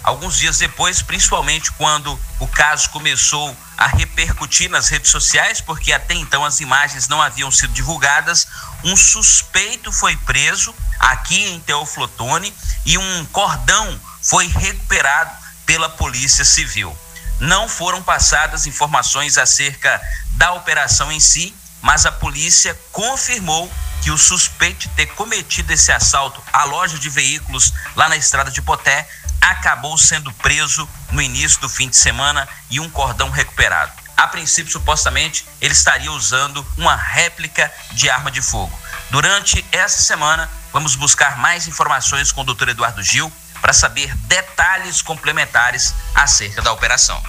alguns dias depois, principalmente quando o caso começou a repercutir nas redes sociais, porque até então as imagens não haviam sido divulgadas, um suspeito foi preso aqui em Teófilo Otoni e um cordão foi recuperado pela Polícia Civil. Não foram passadas informações acerca da operação em si, mas a polícia confirmou que o suspeito de ter cometido esse assalto à loja de veículos lá na estrada de Poté acabou sendo preso no início do fim de semana e um cordão recuperado. A princípio, supostamente, ele estaria usando uma réplica de arma de fogo. Durante essa semana, vamos buscar mais informações com o Dr. Eduardo Gil para saber detalhes complementares acerca da operação.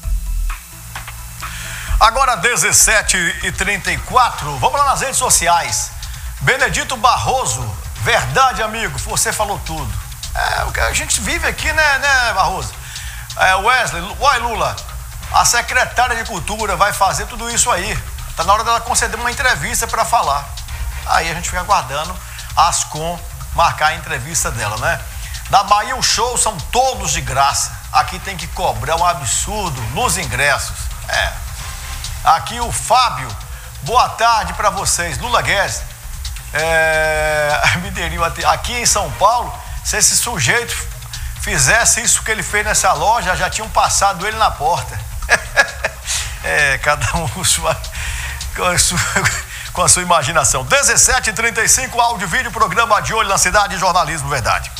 Agora 17h34, vamos lá nas redes sociais. Benedito Barroso, verdade, amigo, você falou tudo. O que a gente vive aqui, né, Barroso? Wesley, uai, Lula, a secretária de Cultura vai fazer tudo isso aí. Tá na hora dela conceder uma entrevista para falar. Aí a gente fica aguardando a Ascom marcar a entrevista dela, né? Na Bahia, os shows são todos de graça. Aqui tem que cobrar um absurdo nos ingressos. Aqui o Fábio, boa tarde para vocês. Lula Guedes, aqui em São Paulo, se esse sujeito fizesse isso que ele fez nessa loja, já tinham passado ele na porta. Cada um com a sua imaginação. 17h35, áudio, vídeo, programa De Olho na Cidade, Jornalismo Verdade.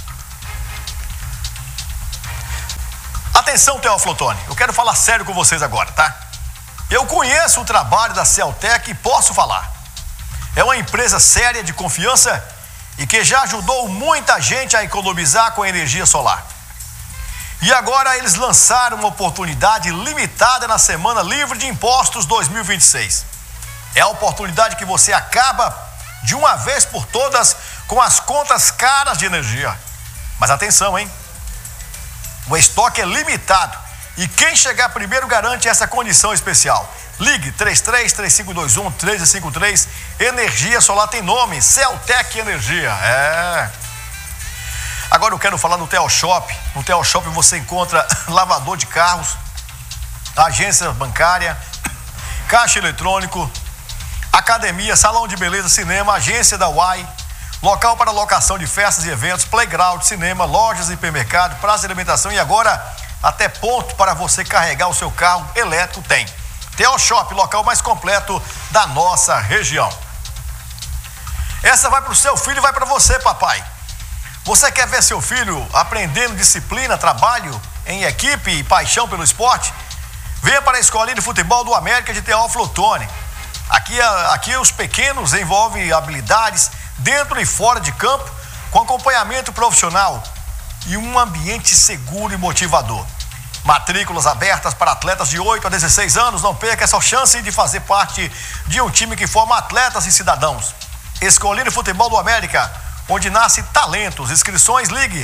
Atenção, Teófilo Otoni, eu quero falar sério com vocês agora, tá? Eu conheço o trabalho da Celtec e posso falar. É uma empresa séria, de confiança e que já ajudou muita gente a economizar com a energia solar. E agora eles lançaram uma oportunidade limitada na Semana Livre de Impostos 2026. É a oportunidade que você acaba de uma vez por todas com as contas caras de energia. Mas atenção, hein? O estoque é limitado e quem chegar primeiro garante essa condição especial. Ligue 33-3521-1353. Energia solar tem nome, Celtec Energia. Agora eu quero falar no Telshop. No Telshop você encontra lavador de carros, agência bancária, caixa eletrônico, academia, salão de beleza, cinema, agência da Uai, local para locação de festas e eventos, playground, cinema, lojas, hipermercado, praça de alimentação e agora até ponto para você carregar o seu carro elétrico tem. Telshop, local mais completo da nossa região. Essa vai para o seu filho e vai para você, papai. Você quer ver seu filho aprendendo disciplina, trabalho em equipe e paixão pelo esporte? Venha para a Escolinha de Futebol do América de Teófilo Otoni. Aqui os pequenos envolvem habilidades dentro e fora de campo, com acompanhamento profissional e um ambiente seguro e motivador. Matrículas abertas para atletas de 8 a 16 anos. Não perca essa chance de fazer parte de um time que forma atletas e cidadãos. Escolinha de Futebol do América, onde nasce talentos. Inscrições, ligue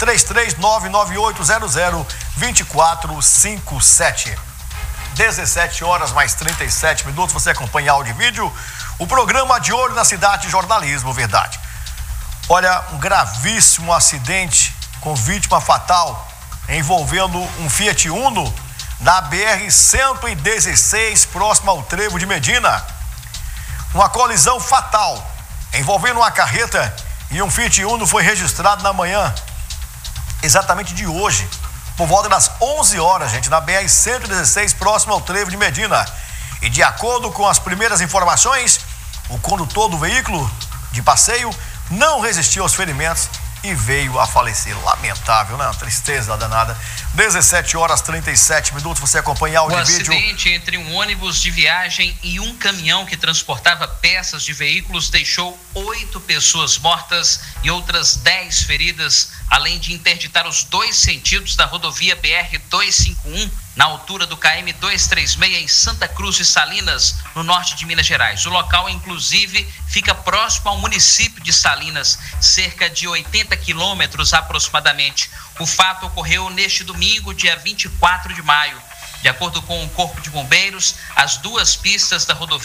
33-99800-2457. 17h mais 37 minutos, você acompanha áudio e vídeo. O programa De Olho na Cidade, Jornalismo Verdade. Olha, um gravíssimo acidente com vítima fatal envolvendo um Fiat Uno na BR-116, próximo ao Trevo de Medina. Uma colisão fatal envolvendo uma carreta e um Fiat Uno foi registrado na manhã, exatamente de hoje, por volta das 11 horas, gente, na BR-116, próximo ao Trevo de Medina. E de acordo com as primeiras informações, o condutor do veículo de passeio não resistiu aos ferimentos e veio a falecer. Lamentável, né? Uma tristeza danada. 17h 37 minutos, você acompanha o vídeo. O acidente entre um ônibus de viagem e um caminhão que transportava peças de veículos deixou 8 pessoas mortas e outras 10 feridas, além de interditar os 2 sentidos da rodovia BR-251, na altura do KM 236, em Santa Cruz de Salinas, no norte de Minas Gerais. O local, inclusive, fica próximo ao município de Salinas, cerca de 80 quilômetros aproximadamente. O fato ocorreu neste domingo, dia 24 de maio. De acordo com o Corpo de Bombeiros, as 2 pistas da rodovia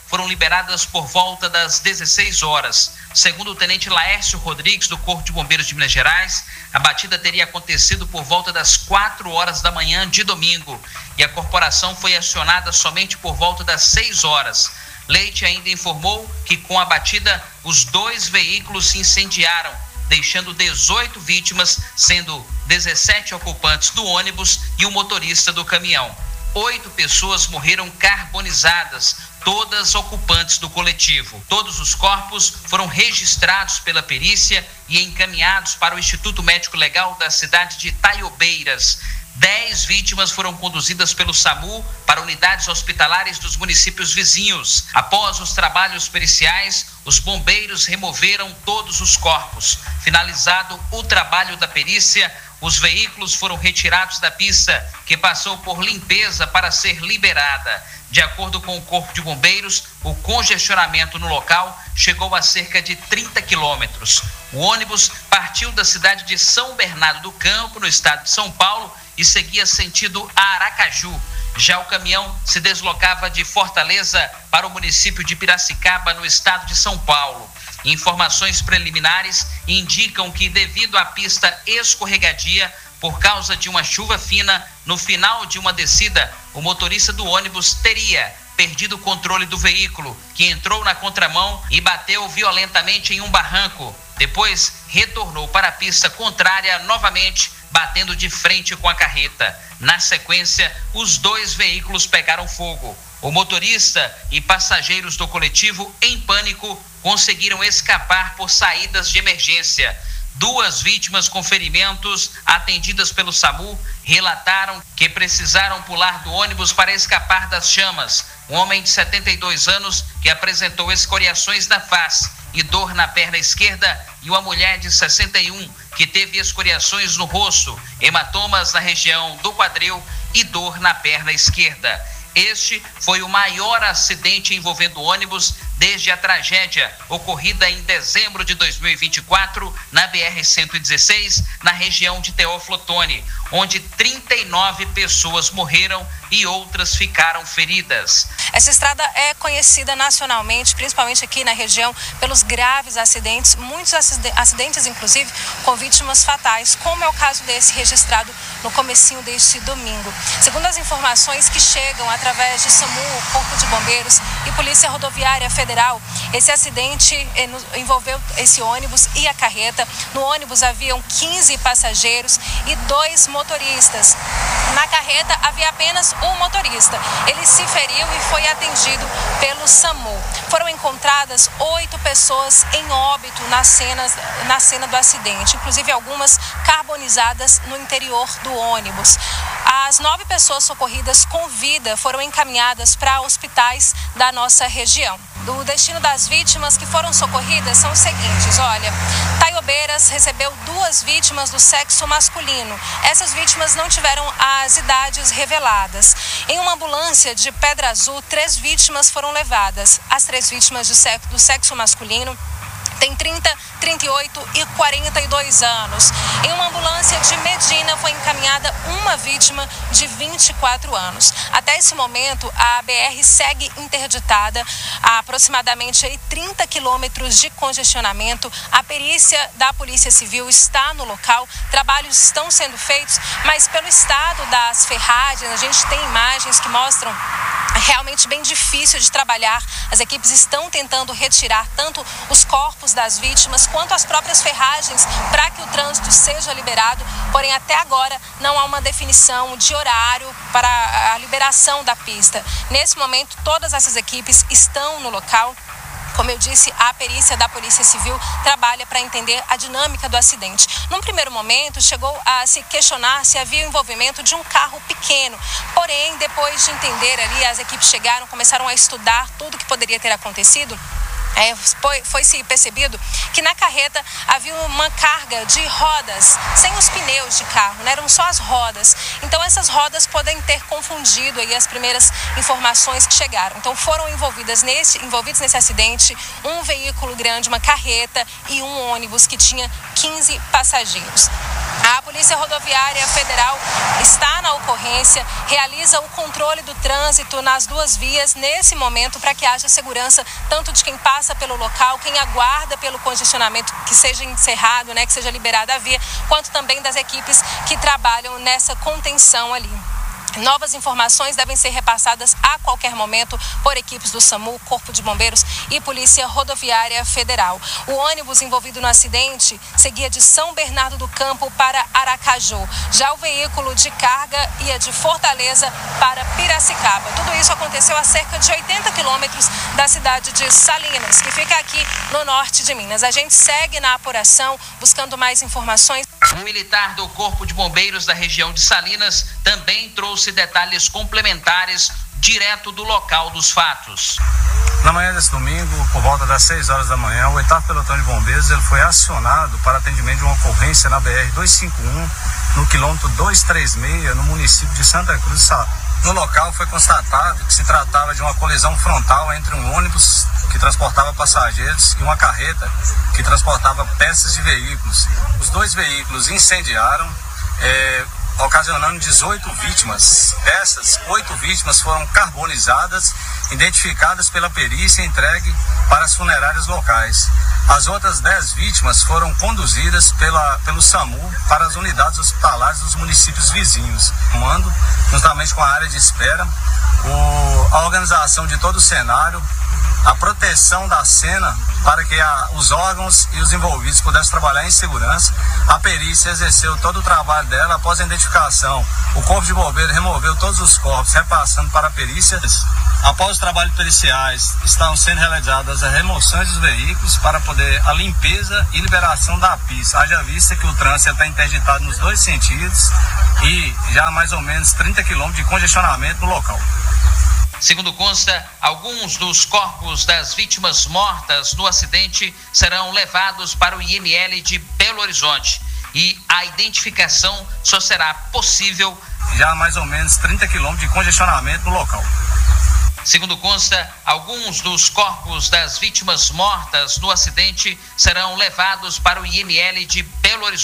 foram liberadas por volta das 16 horas. Segundo o tenente Laércio Rodrigues, do Corpo de Bombeiros de Minas Gerais, a batida teria acontecido por volta das 4 horas da manhã de domingo e a corporação foi acionada somente por volta das 6 horas. Leite ainda informou que com a batida, os 2 veículos se incendiaram, deixando 18 vítimas, sendo 17 ocupantes do ônibus e o motorista do caminhão. 8 pessoas morreram carbonizadas, todas ocupantes do coletivo. Todos os corpos foram registrados pela perícia e encaminhados para o Instituto Médico Legal da cidade de Itaiobeiras. 10 vítimas foram conduzidas pelo SAMU para unidades hospitalares dos municípios vizinhos. Após os trabalhos periciais, os bombeiros removeram todos os corpos. Finalizado o trabalho da perícia, os veículos foram retirados da pista, que passou por limpeza para ser liberada. De acordo com o Corpo de Bombeiros, o congestionamento no local chegou a cerca de 30 quilômetros. O ônibus partiu da cidade de São Bernardo do Campo, no estado de São Paulo, e seguia sentido a Aracaju. Já o caminhão se deslocava de Fortaleza para o município de Piracicaba, no estado de São Paulo. Informações preliminares indicam que, devido à pista escorregadia, por causa de uma chuva fina, no final de uma descida, o motorista do ônibus teria perdido o controle do veículo, que entrou na contramão e bateu violentamente em um barranco. Depois, retornou para a pista contrária novamente, batendo de frente com a carreta. Na sequência, os 2 veículos pegaram fogo. O motorista e passageiros do coletivo, em pânico, conseguiram escapar por saídas de emergência. 2 vítimas com ferimentos, atendidas pelo SAMU, relataram que precisaram pular do ônibus para escapar das chamas. Um homem de 72 anos que apresentou escoriações na face e dor na perna esquerda, e uma mulher de 61 que teve escoriações no rosto, hematomas na região do quadril e dor na perna esquerda. Este foi o maior acidente envolvendo ônibus desde a tragédia ocorrida em dezembro de 2024 na BR-116, na região de Teófilo Otoni, onde 39 pessoas morreram e outras ficaram feridas. Essa estrada é conhecida nacionalmente, principalmente aqui na região, pelos graves acidentes, muitos acidentes, inclusive, com vítimas fatais, como é o caso desse registrado no comecinho deste domingo. Segundo as informações que chegam através de SAMU, Corpo de Bombeiros e Polícia Rodoviária Federal, esse acidente envolveu esse ônibus e a carreta. No ônibus haviam 15 passageiros e 2 motoristas. Na carreta havia apenas um motorista. Ele se feriu e foi atendido pelo SAMU. Foram encontradas 8 pessoas em óbito na cena do acidente, inclusive algumas carbonizadas no interior do ônibus. As 9 pessoas socorridas com vida foram encaminhadas para hospitais da nossa região. O destino das vítimas que foram socorridas são os seguintes: olha, Itaiobeiras recebeu 2 vítimas do sexo masculino. Essas vítimas não tiveram as idades reveladas. Em uma ambulância de Pedra Azul, 3 vítimas foram levadas. As 3 vítimas do sexo masculino têm 30, 38 e 42 anos. Em uma ambulância de Medina foi encaminhada uma vítima de 24 anos. Até esse momento, a BR segue interditada, há aproximadamente 30 quilômetros de congestionamento. A perícia da Polícia Civil está no local, trabalhos estão sendo feitos, mas pelo estado das ferragens, a gente tem imagens que mostram realmente bem difícil de trabalhar. As equipes estão tentando retirar tanto os corpos das vítimas quanto as próprias ferragens para que o trânsito seja liberado, porém até agora não há uma definição de horário para a liberação da pista. Nesse momento, todas essas equipes estão no local. Como eu disse, a perícia da Polícia Civil trabalha para entender a dinâmica do acidente. Num primeiro momento, chegou a se questionar se havia envolvimento de um carro pequeno. Porém, depois de entender ali, as equipes chegaram, começaram a estudar tudo que poderia ter acontecido. Foi-se percebido que na carreta havia uma carga de rodas, sem os pneus de carro, né? Eram só as rodas. Então essas rodas podem ter confundido aí as primeiras informações que chegaram. Então foram envolvidos nesse acidente um veículo grande, uma carreta e um ônibus que tinha 15 passageiros. A Polícia Rodoviária Federal está na ocorrência, realiza o controle do trânsito nas duas vias nesse momento para que haja segurança tanto de quem passa pelo local, quem aguarda pelo congestionamento que seja encerrado, que seja liberada a via, quanto também das equipes que trabalham nessa contenção ali. Novas informações devem ser repassadas a qualquer momento por equipes do SAMU, Corpo de Bombeiros e Polícia Rodoviária Federal. O ônibus envolvido no acidente seguia de São Bernardo do Campo para Aracaju. Já o veículo de carga ia de Fortaleza para Piracicaba. Tudo isso aconteceu a cerca de 80 quilômetros da cidade de Salinas, que fica aqui no norte de Minas. A gente segue na apuração, buscando mais informações. Um militar do Corpo de Bombeiros da região de Salinas também trouxe detalhes complementares direto do local dos fatos. Na manhã desse domingo, por volta das 6 horas da manhã, o 8º Pelotão de Bombeiros ele foi acionado para atendimento de uma ocorrência na BR-251, no quilômetro 236, no município de Santa Cruz de Sá. No local foi constatado que se tratava de uma colisão frontal entre um ônibus que transportava passageiros e uma carreta que transportava peças de veículos. Os dois veículos incendiaram, ocasionando 18 vítimas. Dessas, 8 vítimas foram carbonizadas, identificadas pela perícia e entregue para as funerárias locais. As outras 10 vítimas foram conduzidas pelo SAMU para as unidades hospitalares dos municípios vizinhos, formando, juntamente com a área de espera, a organização de todo o cenário, a proteção da cena para que os órgãos e os envolvidos pudessem trabalhar em segurança. A perícia exerceu todo o trabalho dela. Após a identificação, o Corpo de Bombeiros removeu todos os corpos, repassando para a perícia. Após os trabalhos periciais, estão sendo realizadas as remoções dos veículos para poder a limpeza e liberação da pista. Haja vista que o trânsito está interditado nos dois sentidos e já há mais ou menos 30 quilômetros de congestionamento no local. Segundo consta, alguns dos corpos das vítimas mortas no acidente serão levados para o IML de Belo Horizonte e a identificação só será possível já há mais ou menos 30 quilômetros de congestionamento no local. Segundo consta, alguns dos corpos das vítimas mortas no acidente serão levados para o IML de Belo Horizonte.